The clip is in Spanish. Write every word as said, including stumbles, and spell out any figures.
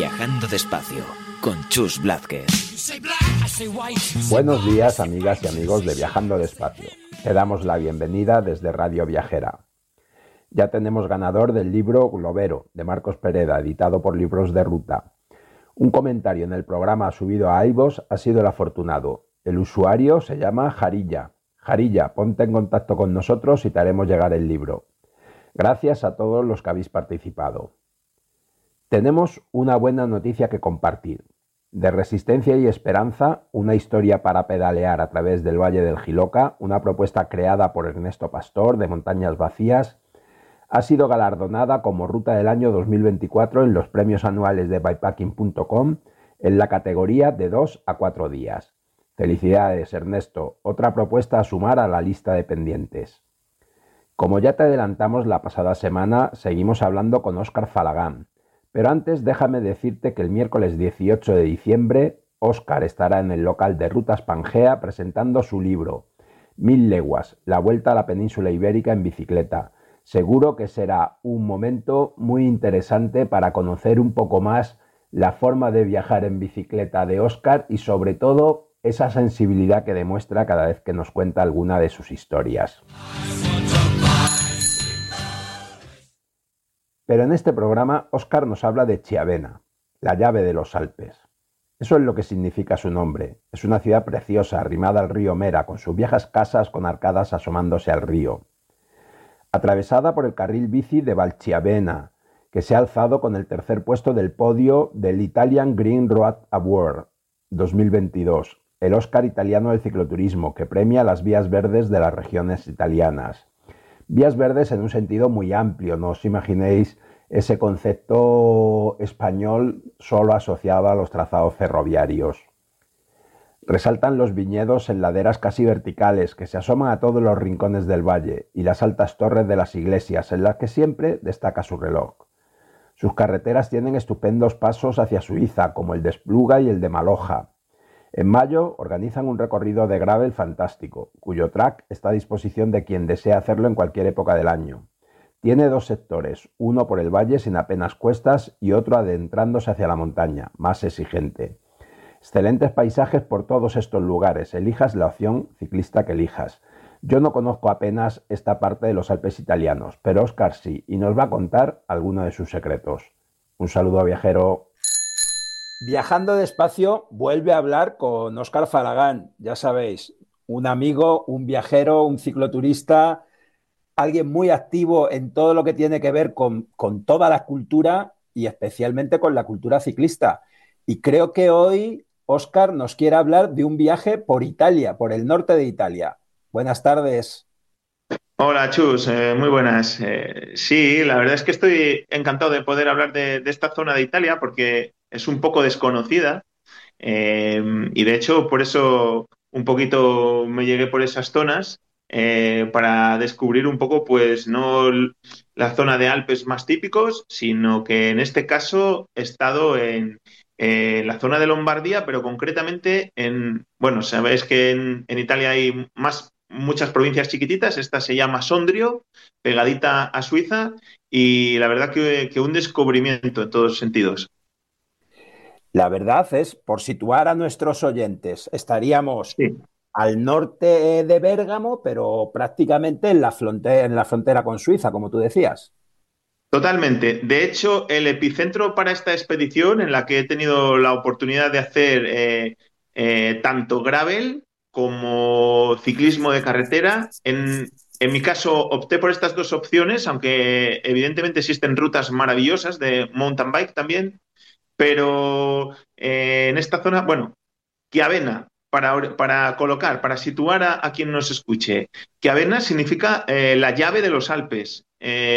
Viajando despacio, con Chus Blázquez. Buenos días, amigas y amigos de Viajando despacio. Te damos la bienvenida desde Radio Viajera. Ya tenemos ganador del libro Globero, de Marcos Pereda, editado por Libros de Ruta. Un comentario en el programa subido a iVoox ha sido el afortunado. El usuario se llama Jarilla. Jarilla, ponte en contacto con nosotros y te haremos llegar el libro. Gracias a todos los que habéis participado. Tenemos una buena noticia que compartir. De Resistencia y Esperanza, una historia para pedalear a través del Valle del Jiloca, una propuesta creada por Ernesto Pastor de Montañas Vacías, ha sido galardonada como Ruta del Año dos mil veinticuatro en los premios anuales de bikepacking punto com en la categoría de dos a cuatro días. Felicidades, Ernesto, otra propuesta a sumar a la lista de pendientes. Como ya te adelantamos la pasada semana, seguimos hablando con Óscar Falagán. Pero antes déjame decirte que el miércoles dieciocho de diciembre, Óscar estará en el local de Rutas Pangea presentando su libro, Mil leguas, la vuelta a la península ibérica en bicicleta. Seguro que será un momento muy interesante para conocer un poco más la forma de viajar en bicicleta de Óscar y sobre todo esa sensibilidad que demuestra cada vez que nos cuenta alguna de sus historias. Pero en este programa, Óscar nos habla de Chiavenna, la llave de los Alpes. Eso es lo que significa su nombre. Es una ciudad preciosa, arrimada al río Mera, con sus viejas casas con arcadas asomándose al río. Atravesada por el carril bici de Valchiavenna, que se ha alzado con el tercer puesto del podio del Italian Green Road Award dos mil veintidós, el Oscar italiano del cicloturismo, que premia las vías verdes de las regiones italianas. Vías verdes en un sentido muy amplio, no os imaginéis ese concepto español solo asociado a los trazados ferroviarios. Resaltan los viñedos en laderas casi verticales que se asoman a todos los rincones del valle y las altas torres de las iglesias en las que siempre destaca su reloj. Sus carreteras tienen estupendos pasos hacia Suiza, como el de Espluga y el de Maloja. En mayo organizan un recorrido de gravel fantástico, cuyo track está a disposición de quien desea hacerlo en cualquier época del año. Tiene dos sectores, uno por el valle sin apenas cuestas y otro adentrándose hacia la montaña, más exigente. Excelentes paisajes por todos estos lugares, elijas la opción ciclista que elijas. Yo no conozco apenas esta parte de los Alpes italianos, pero Óscar sí, y nos va a contar alguno de sus secretos. Un saludo, viajero. Viajando despacio vuelve a hablar con Óscar Falagán, ya sabéis, un amigo, un viajero, un cicloturista, alguien muy activo en todo lo que tiene que ver con, con toda la cultura y especialmente con la cultura ciclista. Y creo que hoy Óscar nos quiere hablar de un viaje por Italia, por el norte de Italia. Buenas tardes. Hola Chus, eh, muy buenas. Eh, sí, la verdad es que estoy encantado de poder hablar de, de esta zona de Italia porque es un poco desconocida eh, y de hecho por eso un poquito me llegué por esas zonas eh, para descubrir un poco pues no l- la zona de Alpes más típicos, sino que en este caso he estado en, eh, la zona de Lombardía, pero concretamente en, bueno, sabéis que en, en Italia hay más muchas provincias chiquititas, esta se llama Sondrio, pegadita a Suiza, y la verdad que, que un descubrimiento en todos sentidos. La verdad es, por situar a nuestros oyentes, estaríamos Sí, al norte de Bérgamo, pero prácticamente en la frontera, en la frontera con Suiza, como tú decías. totalmente. De hecho, el epicentro para esta expedición, en la que he tenido la oportunidad de hacer eh, eh, tanto gravel como ciclismo de carretera, en, en mi caso opté por estas dos opciones, aunque evidentemente existen rutas maravillosas de mountain bike también. Pero eh, en esta zona, bueno, Chiavenna, para, para colocar, para situar a, a quien nos escuche, Chiavenna significa eh, la llave de los Alpes. Eh,